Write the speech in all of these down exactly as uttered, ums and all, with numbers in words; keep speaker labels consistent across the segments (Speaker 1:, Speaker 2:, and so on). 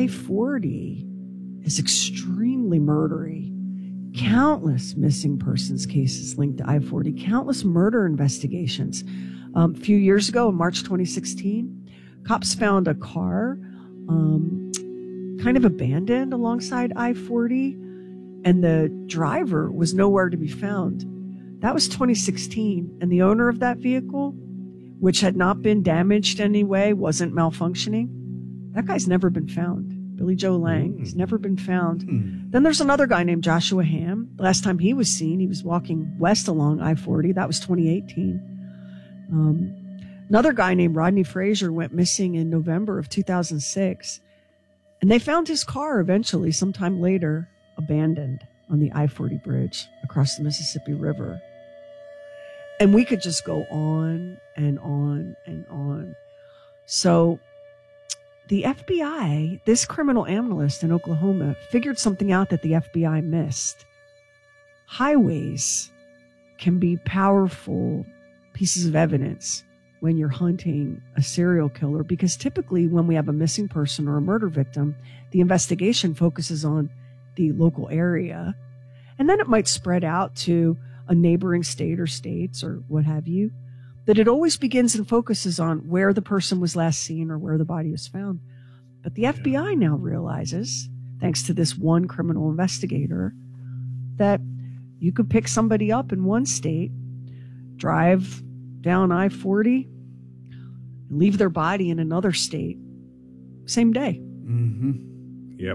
Speaker 1: forty is extremely murdery. Countless missing persons cases linked to I forty, countless murder investigations. Um, a few years ago, in March twenty sixteen, cops found a car um, kind of abandoned alongside I forty, and the driver was nowhere to be found. That was twenty sixteen, and the owner of that vehicle, which had not been damaged in any way, wasn't malfunctioning. That guy's never been found. Billy Joe Lang. Mm. He's never been found. Mm. Then there's another guy named Joshua Hamm. The last time he was seen, he was walking west along I forty. That was twenty eighteen. Um, another guy named Rodney Frazier went missing in November of two thousand six. And they found his car eventually, sometime later, abandoned on the I forty bridge across the Mississippi River. And we could just go on and on and on. So the F B I, this criminal analyst in Oklahoma, figured something out that the F B I missed. Highways can be powerful pieces of evidence when you're hunting a serial killer, because typically when we have a missing person or a murder victim, the investigation focuses on the local area, and then it might spread out to a neighboring state or states or what have you. That it always begins and focuses on where the person was last seen or where the body was found. But the F B I now realizes, thanks to this one criminal investigator, that you could pick somebody up in one state, drive down I forty, and leave their body in another state, same day.
Speaker 2: Mm-hmm. Yep.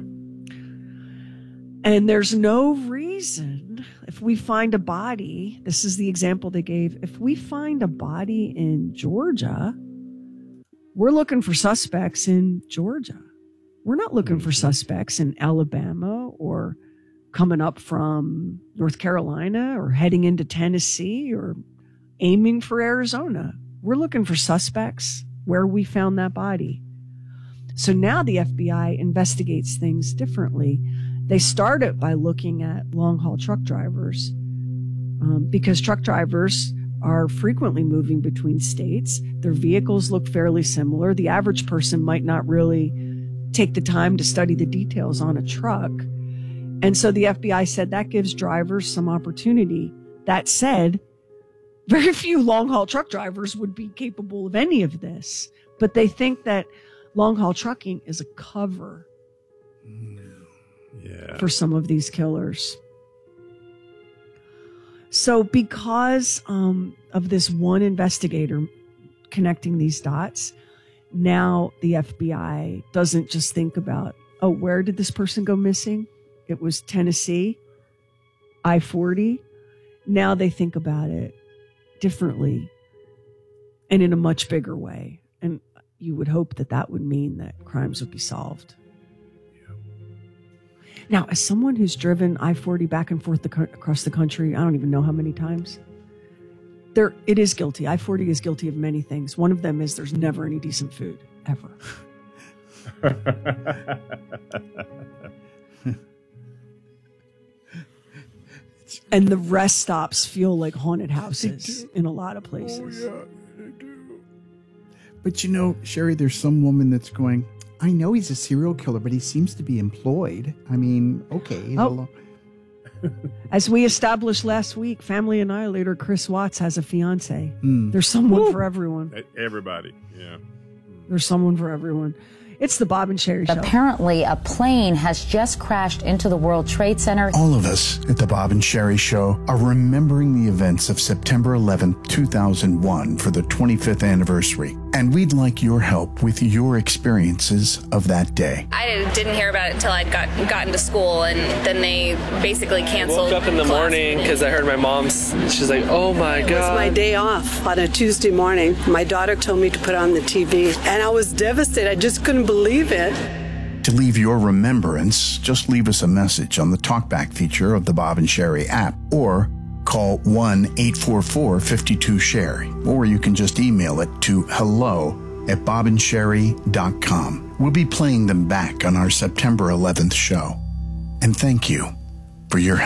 Speaker 1: And there's no reason, if we find a body, this is the example they gave, if we find a body in Georgia, we're looking for suspects in Georgia. We're not looking for suspects in Alabama or coming up from North Carolina or heading into Tennessee or aiming for Arizona. We're looking for suspects where we found that body. So now the F B I investigates things differently. They started by looking at long-haul truck drivers um, because truck drivers are frequently moving between states. Their vehicles look fairly similar. The average person might not really take the time to study the details on a truck. And so the F B I said that gives drivers some opportunity. That said, very few long-haul truck drivers would be capable of any of this, but they think that long-haul trucking is a cover
Speaker 2: Yeah.
Speaker 1: for some of these killers. So because um, of this one investigator connecting these dots, now the F B I doesn't just think about, oh, where did this person go missing? It was Tennessee, I forty. Now they think about it differently and in a much bigger way. And you would hope that that would mean that crimes would be solved. Now, as someone who's driven I forty back and forth the co- across the country, I don't even know how many times, there it is guilty. I forty is guilty of many things. One of them is there's never any decent food, ever. And the rest stops feel like haunted houses in a lot of places.
Speaker 3: Oh, yeah, they do. But you know, Sherry, there's some woman that's going, I know he's a serial killer, but he seems to be employed. I mean, okay.
Speaker 1: Oh. As we established last week, Family Annihilator Chris Watts has a fiance.
Speaker 3: Mm.
Speaker 1: There's someone Woo. for everyone.
Speaker 2: Everybody, yeah.
Speaker 1: There's someone for everyone. It's the Bob and Sherry Show.
Speaker 4: Apparently, a plane has just crashed into the World Trade Center.
Speaker 5: All of us at the Bob and Sherry Show are remembering the events of September eleventh, two thousand one for the twenty-fifth anniversary. And we'd like your help with your experiences of that day.
Speaker 6: I didn't hear about it until I got got into school, and then they basically canceled.
Speaker 7: I woke up in the morning because I heard my mom's, she's like, oh my God.
Speaker 8: It was my day off on a Tuesday morning. My daughter told me to put on the T V, and I was devastated. I just couldn't believe it.
Speaker 5: To leave your remembrance, just leave us a message on the TalkBack feature of the Bob and Sherry app, or call one eight four four, five two, Sherry, or you can just email it to hello at bob and sherry dot com. We'll be playing them back on our September eleventh show. And thank you for your help.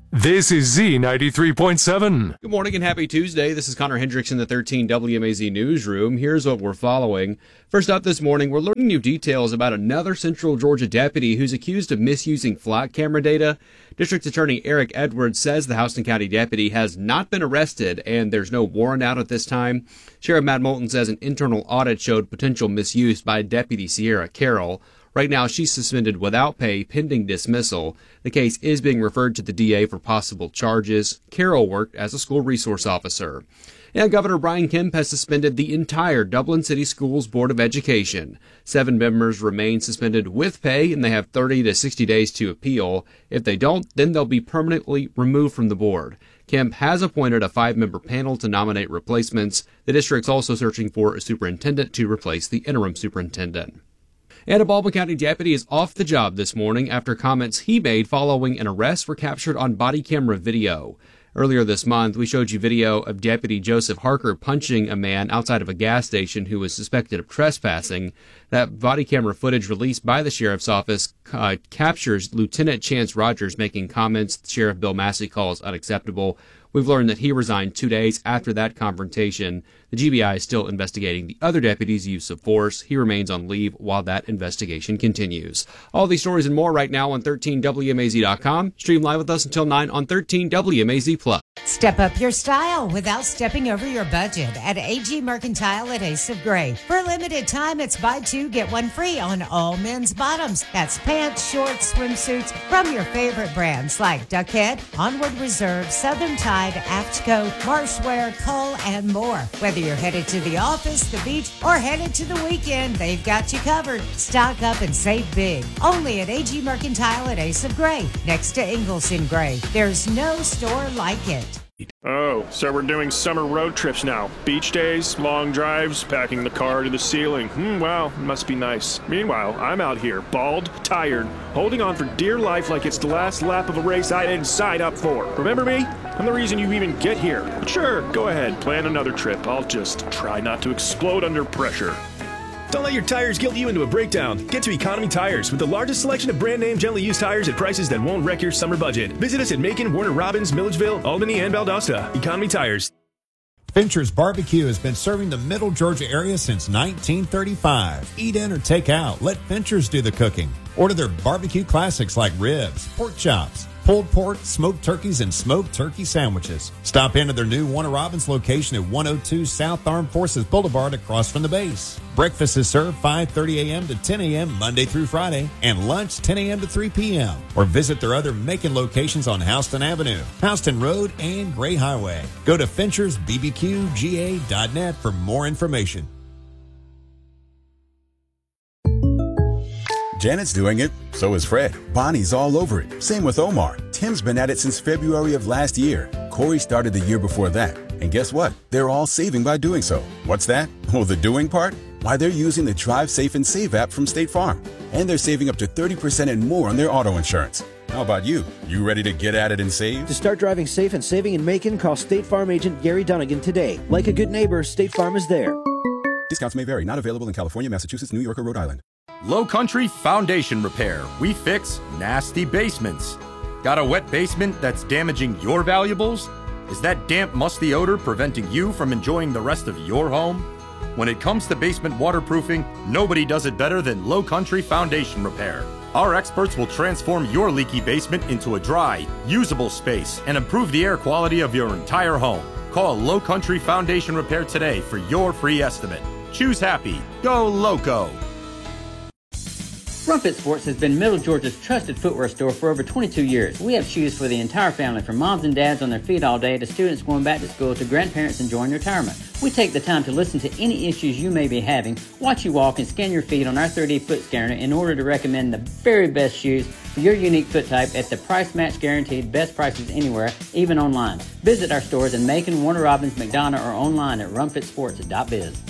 Speaker 9: This is Z ninety-three point seven.
Speaker 10: Good morning and happy Tuesday. This is Connor Hendricks in the thirteen W M A Z newsroom. Here's what we're following. First up this morning, we're learning new details about another Central Georgia deputy who's accused of misusing flock camera data. District Attorney Eric Edwards says the Houston County deputy has not been arrested and there's no warrant out at this time. Sheriff Matt Moulton says an internal audit showed potential misuse by Deputy Sierra Carroll. Right now, she's suspended without pay pending dismissal. The case is being referred to the D A for possible charges. Carroll worked as a school resource officer. And Governor Brian Kemp has suspended the entire Dublin City Schools Board of Education. Seven members remain suspended with pay, and they have thirty to sixty days to appeal. If they don't, then they'll be permanently removed from the board. Kemp has appointed a five-member panel to nominate replacements. The district's also searching for a superintendent to replace the interim superintendent. And a Baldwin County deputy is off the job this morning after comments he made following an arrest were captured on body camera video. Earlier this month, we showed you video of Deputy Joseph Harker punching a man outside of a gas station who was suspected of trespassing. That body camera footage released by the sheriff's office uh, captures Lieutenant Chance Rogers making comments Sheriff Bill Massey calls unacceptable. We've learned that he resigned two days after that confrontation. The G B I is still investigating the other deputy's use of force. He remains on leave while that investigation continues. All these stories and more right now on thirteen W M A Z dot com. Stream live with us until nine on thirteen W M A Z Plus.
Speaker 11: Step up your style without stepping over your budget at A G Mercantile at Ace of Gray. For a limited time, it's buy two, get one free on all men's bottoms. That's pants, shorts, swimsuits from your favorite brands like Duckhead, Onward Reserve, Southern Tide, Aftco, Marshwear, Cull, and more. Whether you're headed to the office, the beach, or headed to the weekend, they've got you covered. Stock up and save big. Only at A G Mercantile at Ace of Gray, next to Ingalls in Gray. There's no store like it.
Speaker 12: Oh, so we're doing summer road trips now. Beach days, long drives, packing the car to the ceiling. Hmm, wow, it must be nice. Meanwhile, I'm out here, bald, tired, holding on for dear life like it's the last lap of a race I didn't sign up for. Remember me? I'm the reason you even get here. But sure, go ahead, plan another trip. I'll just try not to explode under pressure.
Speaker 13: Don't let your tires guilt you into a breakdown. Get to Economy Tires with the largest selection of brand name gently used tires at prices that won't wreck your summer budget. Visit us at Macon, Warner Robins, Milledgeville, Albany, and Valdosta. Economy Tires.
Speaker 14: Fincher's Barbecue has been serving the Middle Georgia area since nineteen thirty-five. Eat in or take out. Let Fincher's do the cooking. Order their barbecue classics like ribs, pork chops, pulled pork, smoked turkeys, and smoked turkey sandwiches. Stop into their new Warner Robins location at one oh two South Armed Forces Boulevard across from the base. Breakfast is served five thirty a.m. to ten a.m. Monday through Friday, and lunch ten a.m. to three p.m. Or visit their other Macon locations on Houston Avenue, Houston Road, and Gray Highway. Go to Finchers B B Q G A dot net for more information.
Speaker 15: Janet's doing it, so is Fred. Bonnie's all over it. Same with Omar. Tim's been at it since February of last year. Corey started the year before that. And guess what? They're all saving by doing so. What's that? Oh, the doing part? Why, they're using the Drive Safe and Save app from State Farm. And they're saving up to thirty percent and more on their auto insurance. How about you? You ready to get at it and save?
Speaker 16: To start driving safe and saving in Macon, call State Farm agent Gary Dunnigan today. Like a good neighbor, State Farm is there.
Speaker 15: Discounts may vary. Not available in California, Massachusetts, New York, or Rhode Island.
Speaker 17: Low Country Foundation Repair. We fix nasty basements. Got a wet basement that's damaging your valuables? Is that damp, musty odor preventing you from enjoying the rest of your home? When it comes to basement waterproofing, nobody does it better than Low Country Foundation Repair. Our experts will transform your leaky basement into a dry, usable space and improve the air quality of your entire home. Call Low Country Foundation Repair today for your free estimate. Choose happy. Go Loco.
Speaker 18: Run Fit Sports has been Middle Georgia's trusted footwear store for over twenty-two years. We have shoes for the entire family, from moms and dads on their feet all day to students going back to school to grandparents enjoying retirement. We take the time to listen to any issues you may be having, watch you walk, and scan your feet on our thirty foot scanner in order to recommend the very best shoes for your unique foot type at the price match guaranteed, best prices anywhere, even online. Visit our stores in Macon, Warner Robins, McDonough, or online at run fit sports dot biz.